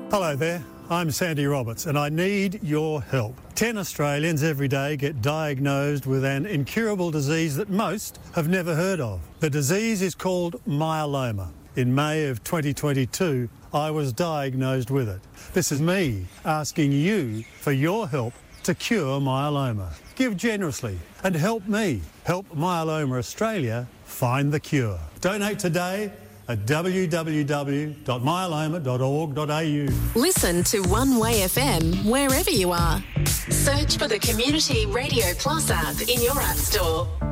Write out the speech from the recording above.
Hello there, I'm Sandy Roberts and I need your help. 10 Australians every day get diagnosed with an incurable disease that most have never heard of. The disease is called myeloma. In May of 2022, I was diagnosed with it. This is me asking you for your help to cure myeloma. Give generously and help me help Myeloma Australia find the cure. Donate today at www.myeloma.org.au. Listen to One Way FM wherever you are. Search for the Community Radio Plus app in your app store.